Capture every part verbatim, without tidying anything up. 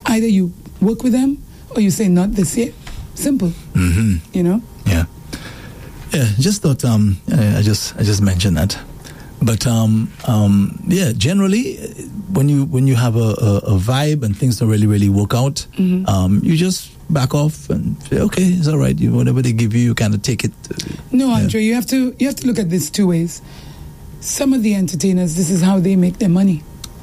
Either you work with them or you say not this year. Simple. Mm-hmm. You know? Yeah. Yeah, just thought um, I just I just mentioned that. But um, um, yeah, generally, when you when you have a, a, a vibe and things don't really really work out, mm-hmm. um, you just back off and say, okay, it's all right. You, whatever they give you, you kind of take it. No, yeah. Andre, you have to you have to look at this two ways. Some of the entertainers, this is how they make their money.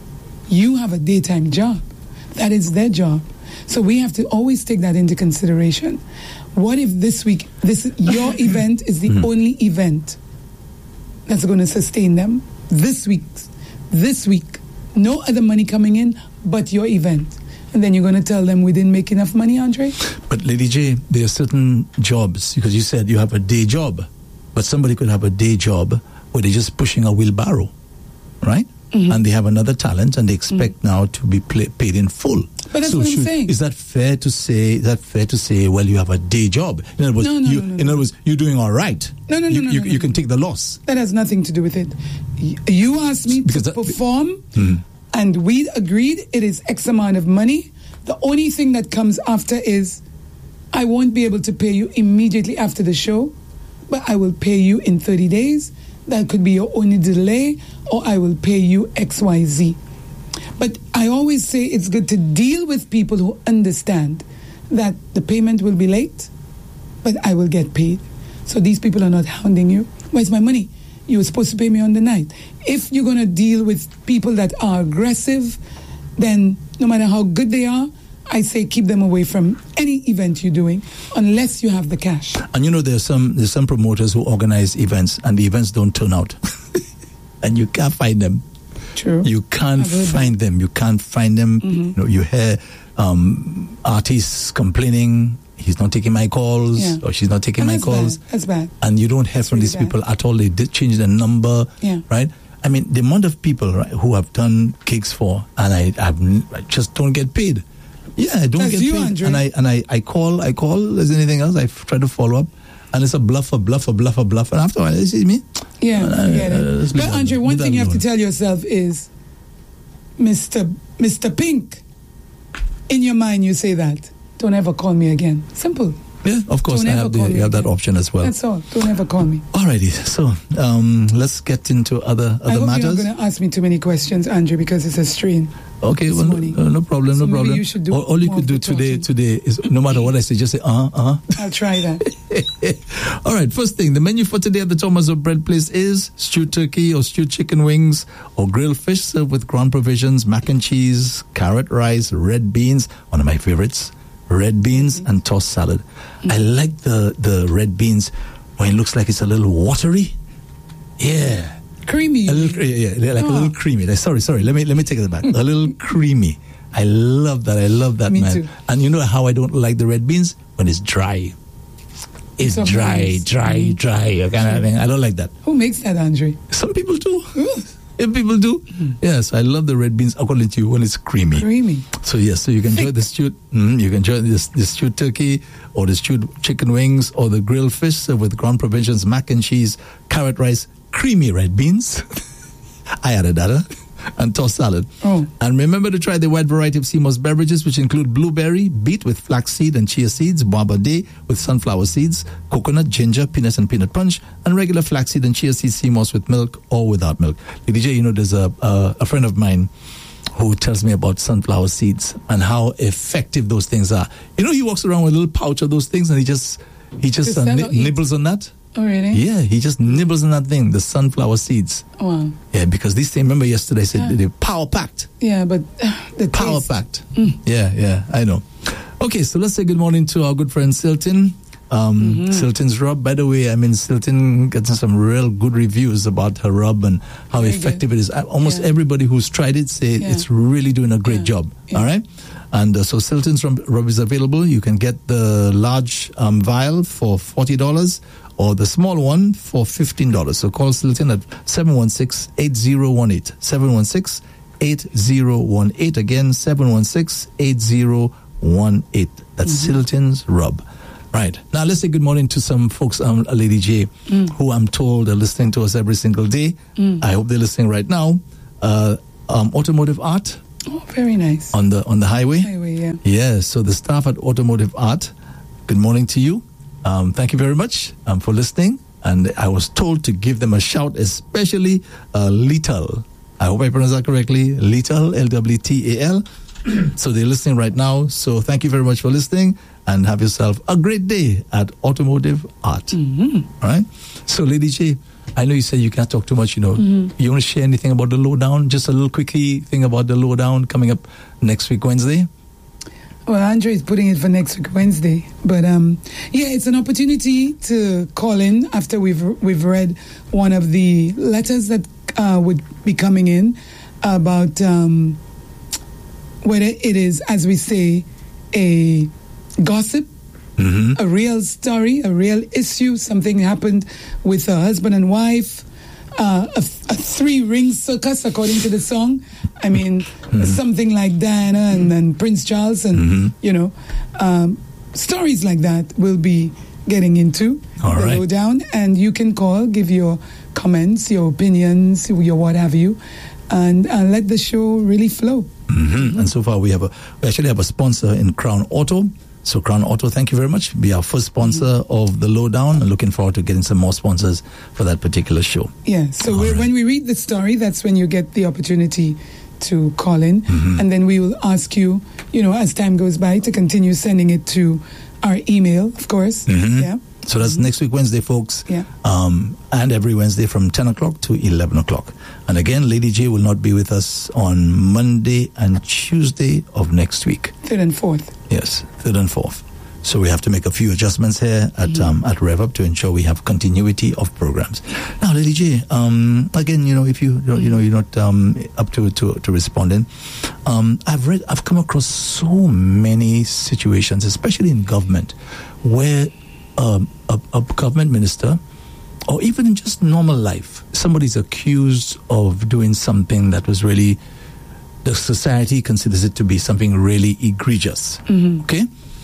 You have a daytime job. That is their job. So we have to always take that into consideration. What if this week, this your event is the mm-hmm. only event that's going to sustain them? This week, this week, no other money coming in but your event. And then you're going to tell them we didn't make enough money, Andre? But Lady J, there are certain jobs, because you said you have a day job, but somebody could have a day job where they're just pushing a wheelbarrow, right? Mm-hmm. And they have another talent and they expect mm-hmm. now to be play, paid in full. But that's so what I'm should, saying. Is that fair to say? Is that fair to say? Well, you have a day job. In other words, no, no, you, no, no, in no. other words, you're doing all right. No, no, no, you, no, you, no, no, you can no. take the loss. That has nothing to do with it. You asked me because to that, perform, mm. and we agreed it is X amount of money. The only thing that comes after is I won't be able to pay you immediately after the show, but I will pay you in thirty days. That could be your only delay, or I will pay you X Y Z. But I always say it's good to deal with people who understand that the payment will be late, but I will get paid. So these people are not hounding you. Where's my money? You were supposed to pay me on the night. If you're going to deal with people that are aggressive, then no matter how good they are, I say keep them away from any event you're doing unless you have the cash. And you know, there's some there's some promoters who organize events and the events don't turn out. And you can't find them. True. You can't find them. You can't find them. Mm-hmm. You know, you hear um, artists complaining, he's not taking my calls, yeah. or she's not taking and my that's calls. Bad. That's bad. And you don't hear that's from really these bad. people at all. They did change the number, yeah. right? I mean, the amount of people, right, who have done gigs for, and I, I've, I just don't get paid. Yeah, I don't That's get you, paid. Andre. And I and I, I call, I call, as anything else, I try to follow up. And it's a bluffer, bluffer, bluffer, bluffer. And after a while, you see me? Yeah, uh, forget uh, it. But, Andre, one thing you have to tell yourself is, Mister Mister Pink, in your mind you say that. Don't ever call me again. Simple. Yeah, of course, I have the, you have that option as well. That's all. Don't ever call me. Alrighty, so um, let's get into other other I hope matters. you're not going to ask me too many questions, Andre, because it's a strain. Okay, well, no, no problem, so no problem. You should do all all you could do today, today is no matter what I say, just say uh uh. I'll try that. All right, first thing, the menu for today at the Thomas of Bread Place is stewed turkey or stewed chicken wings or grilled fish served with ground provisions, mac and cheese, carrot rice, red beans, one of my favorites, red beans mm-hmm. and tossed salad. Mm-hmm. I like the, the red beans when it looks like it's a little watery. Yeah. Creamy. A little, yeah, yeah, like oh. a little creamy. Sorry, sorry. Let me let me take it back. A little creamy. I love that. I love that, me man. Too. And you know how I don't like the red beans? When it's dry. It's Some dry, nice. dry, mm. dry. Kind of thing. I don't like that. Who makes that, Andre? Some people do. Yeah, people do. Mm. Yes, I love the red beans according to you when it's creamy. Creamy. So yes, so you can enjoy the stewed. Mm, you can enjoy this the stewed turkey or the stewed chicken wings or the grilled fish served with ground provisions, mac and cheese, carrot rice, creamy red beans. I added that, huh? And tossed salad. Oh. And remember to try the wide variety of Seamoss beverages, which include blueberry, beet with flaxseed and chia seeds, boba day with sunflower seeds, coconut, ginger, peanuts and peanut punch, and regular flaxseed and chia seed Seamoss with milk or without milk. Lady J, you know, there's a, a a friend of mine who tells me about sunflower seeds and how effective those things are. You know, he walks around with a little pouch of those things and he just he just, just uh, n- nibbles on that. Oh, really? Yeah, he just nibbles on that thing, the sunflower seeds. Wow. Yeah, because these things, remember yesterday I said yeah. they're power packed. Yeah, but uh, the power taste. packed. Mm. Yeah, yeah, I know. Okay, so let's say good morning to our good friend Silton. Um, mm-hmm. Silton's rub. By the way, I mean, Silton getting some real good reviews about her rub and how Very effective good. it is. Almost yeah. everybody who's tried it say yeah. it's really doing a great yeah. job. Yeah. All right? And uh, so Silton's rub is available. You can get the large um, vial for forty dollars or the small one for fifteen dollars. So call Silton at seven one six, eight zero one eight. seven one six, eight zero one eight. Again, seven one six, eight zero one eight. That's mm-hmm. Silton's rub. Right. Now, let's say good morning to some folks, um, Lady J, mm. who I'm told are listening to us every single day. Mm. I hope they're listening right now. Uh, um, Automotive Art. Oh, very nice. On the on the highway? Highway, yeah. Yeah, so the staff at Automotive Art, good morning to you. Um, thank you very much um, for listening. And I was told to give them a shout, especially uh, Lital. I hope I pronounced that correctly. Lital, L W T A L. So they're listening right now. So thank you very much for listening and have yourself a great day at Automotive Art. Mm-hmm. All right? So, Lady J, I know you said you can't talk too much, you know. Mm-hmm. You want to share anything about the lowdown? Just a little quickie thing about the lowdown coming up next week, Wednesday? Well, Andre is putting it for next week, Wednesday. But, um, yeah, it's an opportunity to call in after we've we've read one of the letters that uh, would be coming in about um, whether it is, as we say, a gossip, mm-hmm. a real story, a real issue, something happened with a husband and wife, uh, a, a three-ring circus, according to the song. I mean, mm-hmm. something like Diana and, and Prince Charles and, mm-hmm. you know, um, stories like that we'll be getting into. All the right. lowdown. And you can call, give your comments, your opinions, your what have you, and uh, let the show really flow. Mm-hmm. And so far we have a we actually have a sponsor in Crown Auto. So Crown Auto, thank you very much. Be our first sponsor mm-hmm. of the lowdown, and looking forward to getting some more sponsors for that particular show. Yeah. So we're, right. when we read the story, that's when you get the opportunity to call in, mm-hmm. and then we will ask you, you know, as time goes by, to continue sending it to our email, of course. Mm-hmm. Yeah. So that's mm-hmm. next week, Wednesday, folks. Yeah. Um, and every Wednesday from ten o'clock to eleven o'clock. And again, Lady J will not be with us on Monday and Tuesday of next week. Third and fourth. Yes, third and fourth. So we have to make a few adjustments here at mm-hmm. um, at RevUp to ensure we have continuity of programs. Now, Lady J, um, again, you know, if you you know you're not um, up to to, to responding, um, I've read, I've come across so many situations, especially in government, where um, a, a government minister, or even in just normal life, somebody's accused of doing something that was really, the society considers it to be something really egregious. Mm-hmm. Okay.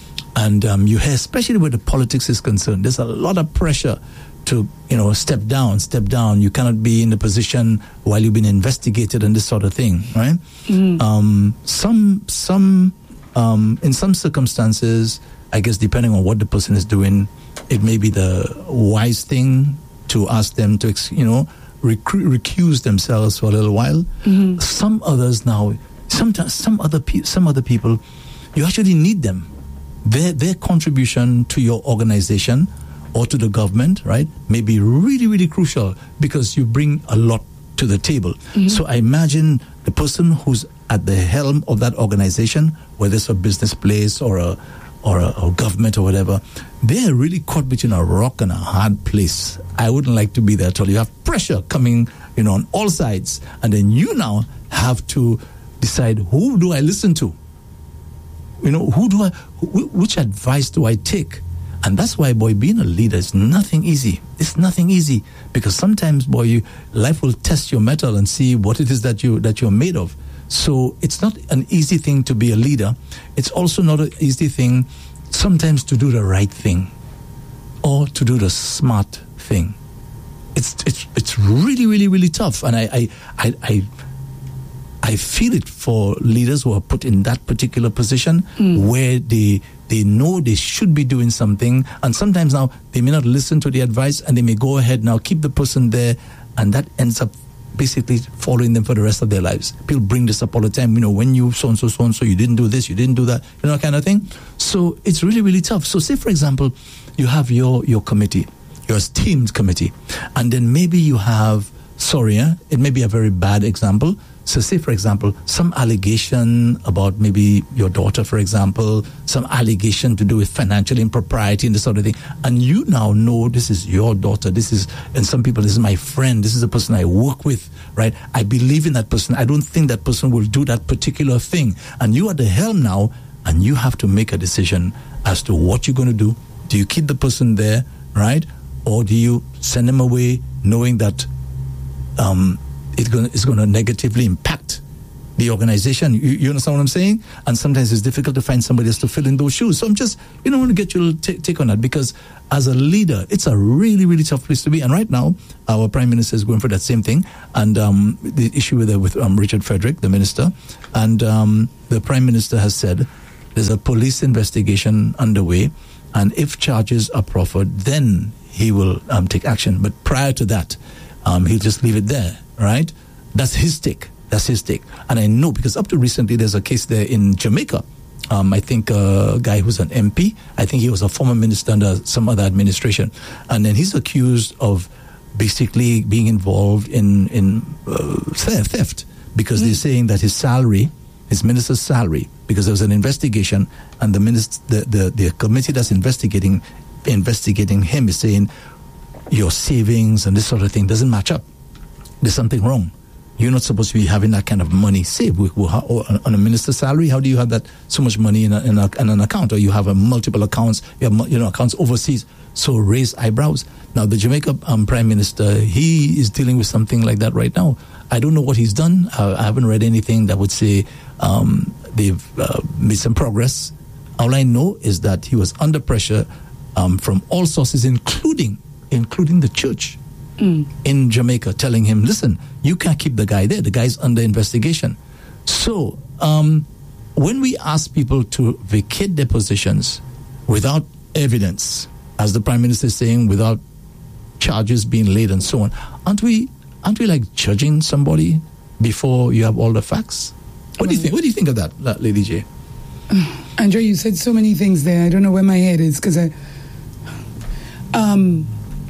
And um, you hear, especially where the politics is concerned, there's a lot of pressure to, you know, step down, step down. You cannot be in the position while you've been investigated and this sort of thing, right? Mm. Um, some, some, um, in some circumstances, I guess depending on what the person is doing, it may be the wise thing to ask them to, you know, rec- recuse themselves for a little while. Mm-hmm. Some others now, sometimes some other pe- some other people, you actually need them. Their their contribution to your organization or to the government, right, may be really, really crucial because you bring a lot to the table. Mm-hmm. So I imagine the person who's at the helm of that organization, whether it's a business place or a or a or government or whatever, they're really caught between a rock and a hard place. I wouldn't like to be there at all. You have pressure coming, you know, on all sides, and then you now have to decide, who do I listen to? You know, who do I, wh- which advice do I take? And that's why, boy, being a leader is nothing easy. It's nothing easy because sometimes, boy, you, life will test your mettle and see what it is that you that you're made of. So it's not an easy thing to be a leader. It's also not an easy thing sometimes to do the right thing or to do the smart thing. It's it's it's really, really, really tough. And I I I, I I feel it for leaders who are put in that particular position mm. where they they know they should be doing something, and sometimes now they may not listen to the advice and they may go ahead now, keep the person there, and that ends up basically following them for the rest of their lives. People bring this up all the time, you know, when you so-and-so, so-and-so, you didn't do this, you didn't do that, you know, kind of thing. So it's really, really tough. So say, for example, you have your, your committee, your esteemed committee, and then maybe you have, sorry, eh, it may be a very bad example. So say, for example, some allegation about maybe your daughter, for example, some allegation to do with financial impropriety and this sort of thing. And you now know this is your daughter. This is, and some people, this is my friend. This is the person I work with, right? I believe in that person. I don't think that person will do that particular thing. And you are the helm now, and you have to make a decision as to what you're going to do. Do you keep the person there, right? Or do you send them away knowing that, um, It's going, it's going to negatively impact the organization. You, you understand what I'm saying? And sometimes it's difficult to find somebody else to fill in those shoes. So I'm just, you know, want to get your t- take on that, because as a leader, it's a really, really tough place to be. And right now, our Prime Minister is going for that same thing. And um, the issue with, uh, with um, Richard Frederick, the minister, and um, the Prime Minister has said there's a police investigation underway, and if charges are proffered, then he will um, take action. But prior to that, um, he'll just leave it there, right? That's his take. That's his take. And I know, because up to recently, there's a case there in Jamaica. Um, I think a guy who's an M P, I think he was a former minister under some other administration. And then he's accused of basically being involved in, in uh, theft, because mm. they're saying that his salary, his minister's salary, because there was an investigation, and the, minister, the, the, the committee that's investigating investigating him is saying your savings and this sort of thing doesn't match up. There's something wrong. You're not supposed to be having that kind of money saved. On a minister's salary, how do you have that so much money in, a, in, a, in an account? Or you have a multiple accounts, you have you know accounts overseas. So raise eyebrows. Now, the Jamaica um, Prime Minister, he is dealing with something like that right now. I don't know what he's done. Uh, I haven't read anything that would say um, they've uh, made some progress. All I know is that he was under pressure um, from all sources, including including the church. Mm. In Jamaica, telling him, listen, you can't keep the guy there. The guy's under investigation. So um, when we ask people to vacate their positions without evidence, as the Prime Minister is saying, without charges being laid and so on, aren't we aren't we like judging somebody before you have all the facts? What do you think? What do you think of that, that Lady J? Uh, Andre, you said so many things there. I don't know where my head is, because I... Um,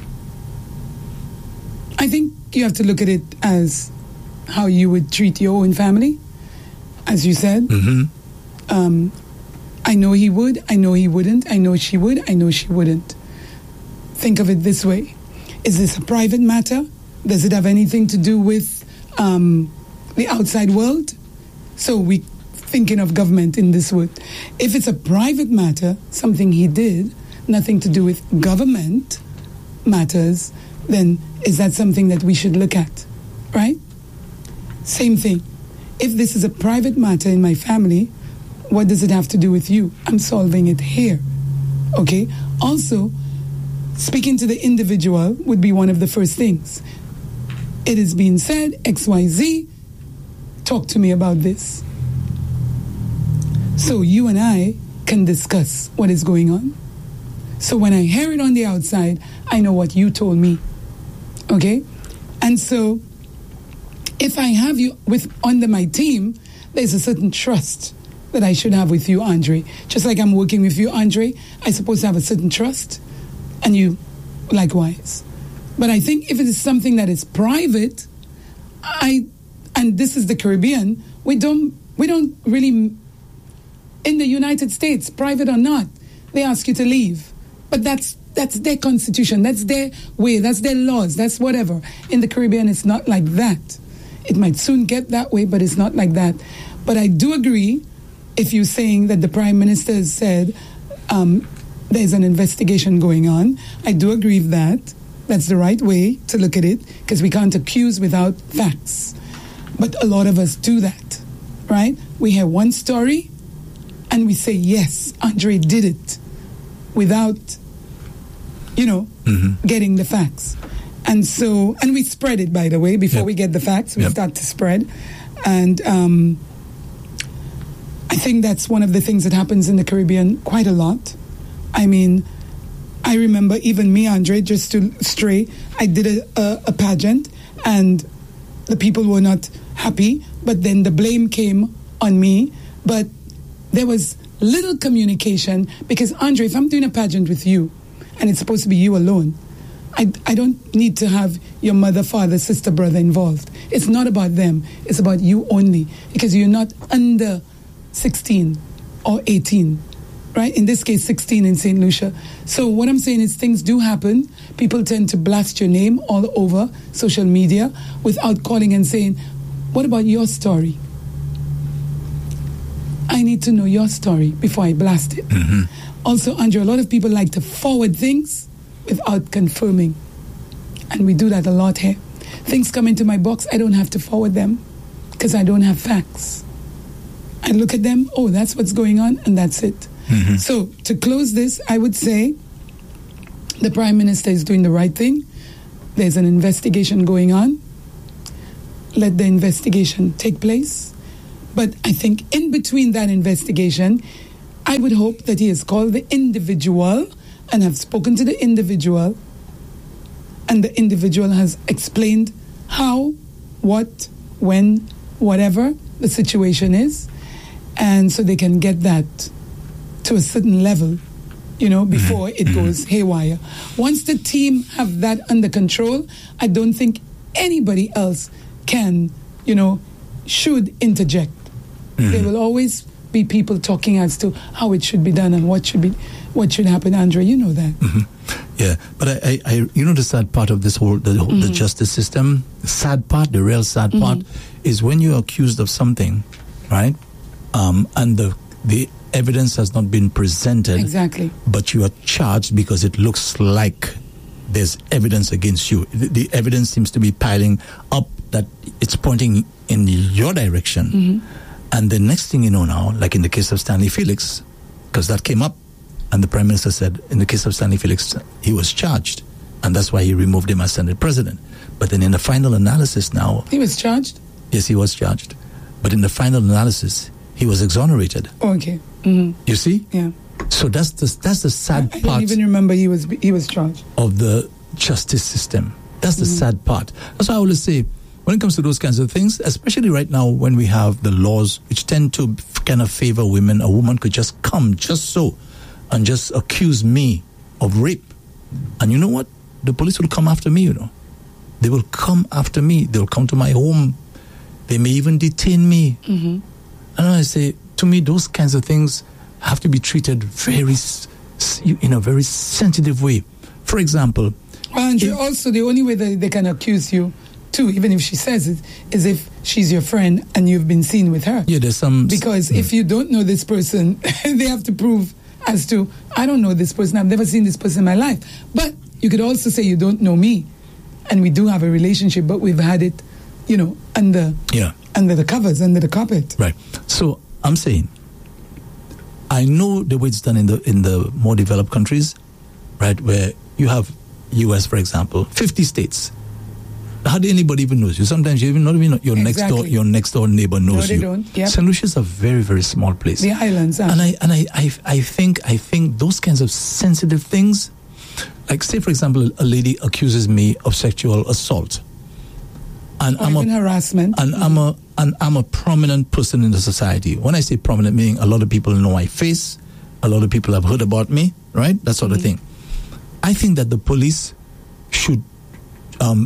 I think you have to look at it as how you would treat your own family, as you said. Mm-hmm. Um, I know he would. I know he wouldn't. I know she would. I know she wouldn't. Think of it this way. Is this a private matter? Does it have anything to do with um, the outside world? So we thinking of government in this way. If it's a private matter, something he did, nothing to do with government matters, then is that something that we should look at, right? Same thing. If this is a private matter in my family, what does it have to do with you? I'm solving it here, okay? Also, speaking to the individual would be one of the first things. It is being said, X Y Z, talk to me about this. So you and I can discuss what is going on. So when I hear it on the outside, I know what you told me. Okay? And so if I have you with under my team, there's a certain trust that I should have with you, Andre. Just like I'm working with you, Andre, I'm supposed to have a certain trust, and you likewise. But I think if it is something that is private, I and this is the Caribbean, we don't we don't really, in the United States, private or not, they ask you to leave. But that's That's their constitution. That's their way. That's their laws. That's whatever. In the Caribbean, it's not like that. It might soon get that way, but it's not like that. But I do agree, if you're saying that the Prime Minister has said um, there's an investigation going on, I do agree with that. That's the right way to look at it, because we can't accuse without facts. But a lot of us do that, right? We hear one story, and we say, yes, Andre did it, without... you know, mm-hmm. getting the facts. And so, and we spread it, by the way, before yep. we get the facts, we yep. start to spread. And um, I think that's one of the things that happens in the Caribbean quite a lot. I mean, I remember even me, Andre, just to stray, I did a, a, a pageant, and the people were not happy, but then the blame came on me. But there was little communication, because, Andre, if I'm doing a pageant with you, and it's supposed to be you alone, I, I don't need to have your mother, father, sister, brother involved. It's not about them. It's about you only, because you're not under sixteen or eighteen, right? In this case, sixteen in Saint Lucia. So what I'm saying is things do happen. People tend to blast your name all over social media without calling and saying, what about your story? I need to know your story before I blast it. Mm-hmm. Also, Andrew, a lot of people like to forward things without confirming. And we do that a lot here. Things come into my box, I don't have to forward them, because I don't have facts. I look at them, oh, that's what's going on, and that's it. Mm-hmm. So to close this, I would say the Prime Minister is doing the right thing. There's an investigation going on. Let the investigation take place. But I think in between that investigation, I would hope that he has called the individual and have spoken to the individual, and the individual has explained how, what, when, whatever the situation is, and so they can get that to a certain level, you know, before mm-hmm. it goes haywire. Once the team have that under control, I don't think anybody else can, you know, should interject. Mm-hmm. There will always be people talking as to how it should be done and what should be, what should happen. Andre, you know that. Mm-hmm. Yeah, but I, I, I, you know, the sad part of this whole, the, mm-hmm. the justice system, the sad part, the real sad mm-hmm. part, is when you're accused of something, right? Um, and the the evidence has not been presented. Exactly. But you are charged because it looks like there's evidence against you. The, the evidence seems to be piling up that it's pointing in your direction. Mm-hmm. And the next thing you know now, like in the case of Stanley Felix, because that came up, and the Prime Minister said, in the case of Stanley Felix, he was charged, and that's why he removed him as Senate President. But then in the final analysis now... He was charged? Yes, he was charged. But in the final analysis, he was exonerated. Oh, okay. Mm-hmm. You see? Yeah. So that's the, that's the sad I, I part... I don't even remember he was, he was charged. ...of the justice system. That's the mm-hmm. sad part. That's why I always say, when it comes to those kinds of things, especially right now when we have the laws which tend to kind of favor women, a woman could just come just so and just accuse me of rape. And you know what? The police will come after me, you know. They will come after me. They'll come to my home. They may even detain me. Mm-hmm. And I say, to me, those kinds of things have to be treated very, in a very sensitive way. For example... And if, also, the only way that they can accuse you too, even if she says it, is if she's your friend and you've been seen with her. Yeah, there's some... Because mm. if you don't know this person, they have to prove as to, I don't know this person, I've never seen this person in my life. But you could also say you don't know me, and we do have a relationship, but we've had it, you know, under, yeah. under the covers, under the carpet. Right. So I'm saying, I know the way it's done in the in the more developed countries, right, where you have U S, for example, fifty states. Hardly anybody even knows you. Sometimes you even not even know your exactly. next door your next door neighbor knows no, they you. Don't. Yep. Saint Lucia is a very very small place. The islands, and I and I, I I think I think those kinds of sensitive things, like say for example, a lady accuses me of sexual assault, and or I'm even a harassment, and mm-hmm. I'm a and I'm a prominent person in the society. When I say prominent, meaning a lot of people know my face, a lot of people have heard about me, right? That sort mm-hmm. of thing. I think that the police should. Um,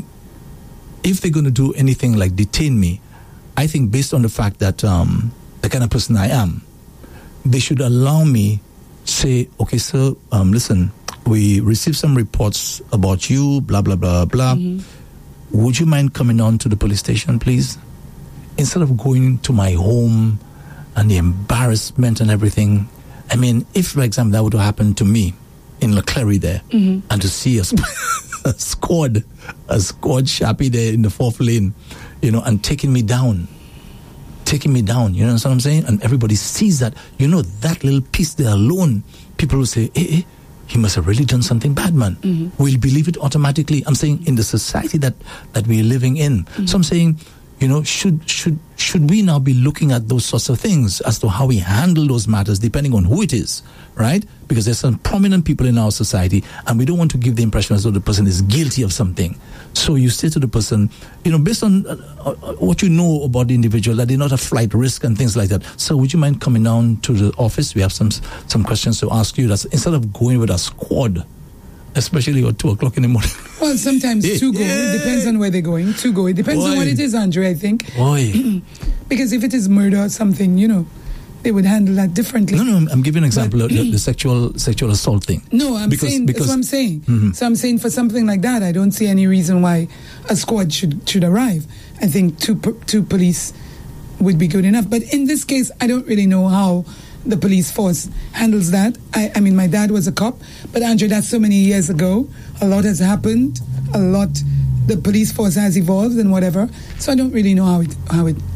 If they're going to do anything like detain me, I think based on the fact that um, the kind of person I am, they should allow me say, okay, sir, um, listen, we received some reports about you, blah, blah, blah, blah. Mm-hmm. Would you mind coming on to the police station, please? Instead of going to my home and the embarrassment and everything. I mean, if, for example, that would have happened to me in Leclerc there, mm-hmm. and to see us... a squad, a squad Sharpie there in the fourth lane, you know, and taking me down, taking me down, you know what I'm saying? And everybody sees that, you know, that little piece there alone, people will say, hey, hey, he must have really done something bad, man. Mm-hmm. We'll believe it automatically. I'm saying in the society that, that we're living in. Mm-hmm. So I'm saying, you know, should should should we now be looking at those sorts of things as to how we handle those matters, depending on who it is, right? Because there's some prominent people in our society, and we don't want to give the impression as though the person is guilty of something. So you say to the person, you know, based on uh, uh, what you know about the individual, that they're not a flight risk and things like that. So would you mind coming down to the office? We have some some questions to ask you. That's instead of going with a squad, especially at two o'clock in the morning. Well, sometimes two go. Yeah. It depends on where they're going. Two go. It depends Boy. on what it is, Andre, I think. Boy. Because if it is murder or something, you know, they would handle that differently. No, no, I'm giving an example but, of the, the sexual sexual assault thing. No, I'm because, saying, because, that's what I'm saying. Mm-hmm. So I'm saying for something like that, I don't see any reason why a squad should, should arrive. I think two, two police would be good enough. But in this case, I don't really know how the police force handles that. I, I mean, my dad was a cop, but Andrew, that's so many years ago. A lot has happened. A lot, the police force has evolved and whatever. So I don't really know how it how it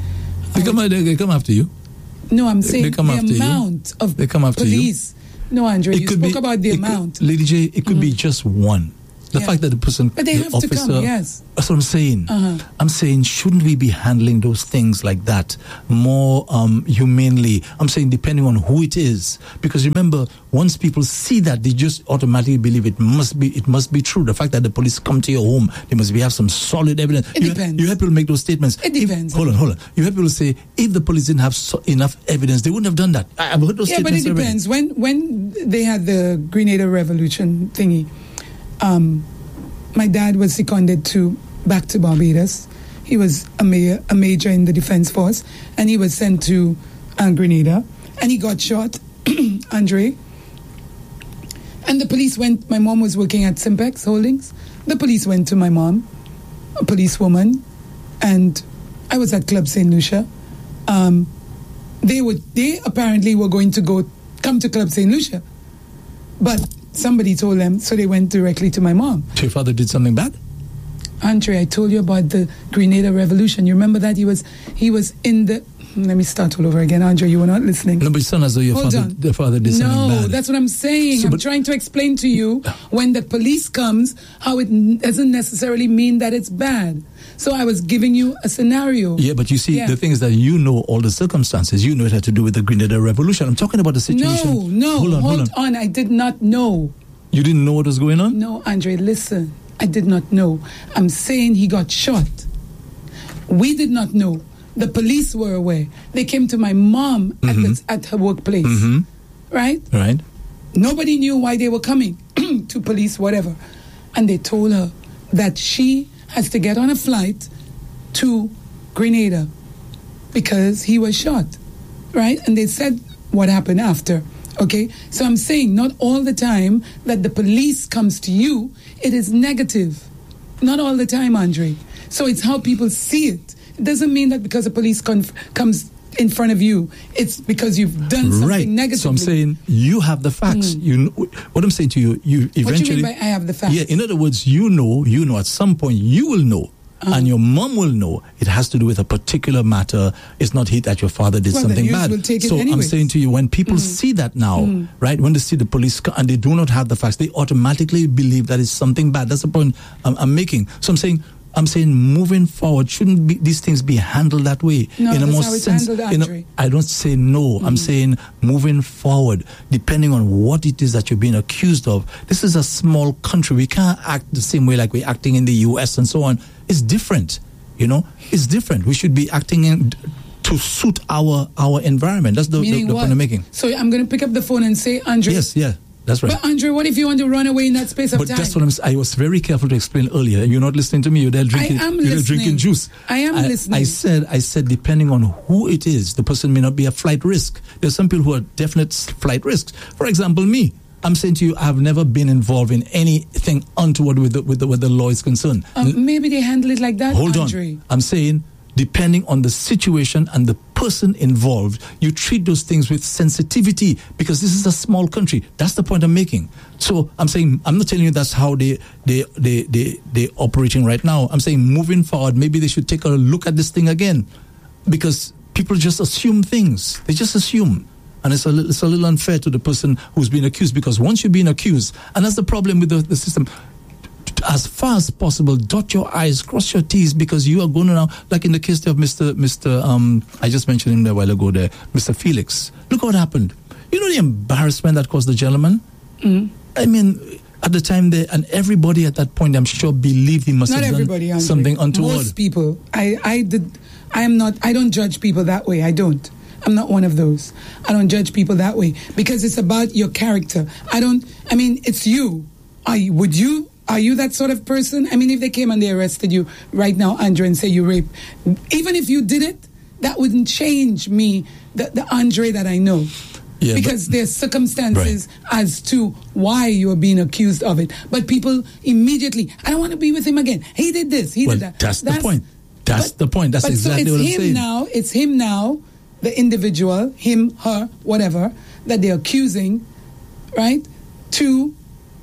They come, they, they come after you. No, I'm saying they come the after amount you. of they come after police. You. No, Andre, it you could spoke be, about the it amount. Could, Lady J, it could mm. be just one. The yeah. fact that the person, but they the have officer, to come, yes. That's what I'm saying. Uh-huh. I'm saying, shouldn't we be handling those things like that more um, humanely? I'm saying, depending on who it is, because remember, once people see that, they just automatically believe it must be, it must be true. The fact that the police come to your home, they must be have some solid evidence. It you, depends. You have people make those statements. It depends. If, hold on, hold on. You have people say, if the police didn't have so, enough evidence, they wouldn't have done that. I, I've heard those yeah, statements. Yeah, but it depends. When when they had the Grenada Revolution thingy. Um, My dad was seconded to back to Barbados. He was a, ma- a major in the defense force, and he was sent to uh, Grenada, and he got shot, Andre. And the police went. My mom was working at Simpex Holdings. The police went to my mom, a policewoman, and I was at Club Saint Lucia. Um, they would. They apparently were going to go come to Club Saint Lucia, but somebody told them, so they went directly to my mom. So your father did something bad? Andre, I told you about the Grenada Revolution. You remember that? He was he was in the... Let me start all over again. Andre, you were not listening. No, but it's not as though your Hold father, on. the father did something no, bad. No, that's what I'm saying. So, I'm but, trying to explain to you when the police comes, how it n- doesn't necessarily mean that it's bad. So I was giving you a scenario. Yeah, but you see, yeah. the thing is that you know all the circumstances. You know it had to do with the Grenada Revolution. I'm talking about the situation. No, no, hold on. hold hold on. on. I did not know. You didn't know what was going on? No, Andre, listen. I did not know. I'm saying he got shot. We did not know. The police were aware. They came to my mom mm-hmm. at, the, at her workplace. Mm-hmm. Right? Right. Nobody knew why they were coming to police, whatever. And they told her that she has to get on a flight to Grenada because he was shot. Right? And they said what happened after. Okay? So I'm saying not all the time that the police comes to you, it is negative. Not all the time, Andre. So it's how people see it. It doesn't mean that because the police conf- comes in front of you, it's because you've done something right. negative. So I'm saying you have the facts. Mm. You know, what I'm saying to you, you eventually... What do you mean by I have the facts? Yeah, in other words, you know, you know at some point you will know. Uh-huh. And your mom will know it has to do with a particular matter. It's not hit that your father did well, something the bad. Will take so it I'm saying to you, when people mm. see that now, mm. right, when they see the police and they do not have the facts, they automatically believe that it's something bad. That's the point I'm, I'm making. So I'm saying, I'm saying, moving forward, shouldn't be, these things be handled that way? No, in a that's more how it's sense, handled, in Andre. a, I don't say no. Mm. I'm saying moving forward, depending on what it is that you're being accused of. This is a small country. We can't act the same way like we're acting in the U S and so on. It's different. You know, it's different. We should be acting in to suit our our environment. That's the, the, the point I'm making. So I'm going to pick up the phone and say, Andre. Yes, yeah. That's right. But Andre, what if you want to run away in that space of but time? But that's what I'm saying. I was very careful to explain earlier. You're not listening to me. You're there drinking. I am you're listening. drinking juice. I am I, listening. I said, I said, depending on who it is, the person may not be a flight risk. There's some people who are definite flight risks. For example, me. I'm saying to you, I've never been involved in anything untoward with the, with the, with the law is concerned. Um, maybe they handle it like that. Hold Andre. on. I'm saying, depending on the situation and the person involved, you treat those things with sensitivity because this is a small country. That's the point I'm making. So I'm saying, I'm not telling you that's how they they they they they're operating right now. I'm saying moving forward, maybe they should take a look at this thing again, because people just assume things. They just assume. And it's a, little, it's a little unfair to the person who's been accused, because once you've been accused, and that's the problem with the, the system, as far as possible, dot your I's, cross your T's, because you are going to now, like in the case of Mister Mister Um, I just mentioned him a while ago there, Mister Felix. Look what happened. You know the embarrassment that caused the gentleman? Mm. I mean, at the time there, and everybody at that point, I'm sure, believed he must not have everybody, done Andre. something untoward. Most people. I, I did. I am not. I don't judge people that way. I don't. I'm not one of those. I don't judge people that way because it's about your character. I don't. I mean, it's you. Are you, would you? Are you that sort of person? I mean, if they came and they arrested you right now, Andre, and say you raped, even if you did it, that wouldn't change me, the, the Andre that I know. Yeah, because but, there's circumstances right. as to why you're being accused of it. But people immediately, I don't want to be with him again. He did this. He well, did that. That's, that's the point. That's but, the point. That's but exactly so what I'm it's him saying. now. It's him now. The individual, him, her, whatever, that they're accusing, right, to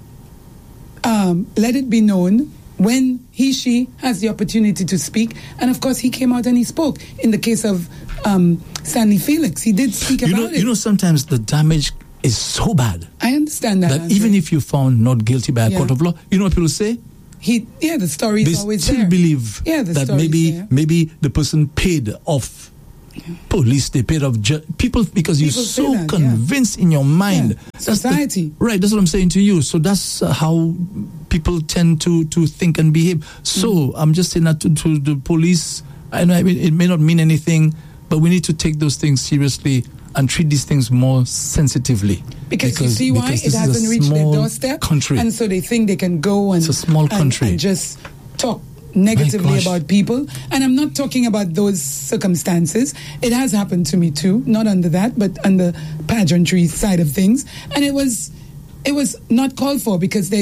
um, let it be known when he, she has the opportunity to speak. And of course, he came out and he spoke. In the case of um, Stanley Felix. He did speak you about know, it. You know, sometimes the damage is so bad. I understand that. That even if you're found not guilty by a yeah. court of law, you know what people say? He, yeah, the story is they always still there. believe yeah, the that maybe there. maybe the person paid off yeah. police, they paid off ju- people because people you're so that, convinced yeah. in your mind. Yeah. That's Society. The, right, that's what I'm saying to you. So that's uh, how people tend to, to think and behave. So mm-hmm. I'm just saying that to, to the police. I know I mean, it may not mean anything, but we need to take those things seriously and treat these things more sensitively. Because, because you see why? It hasn't reached their doorstep. Country. And so they think they can go and, it's a small country. and, and just talk negatively about people. And I'm not talking about those circumstances. It has happened to me too, not under that, but on the pageantry side of things. And it was it was not called for because they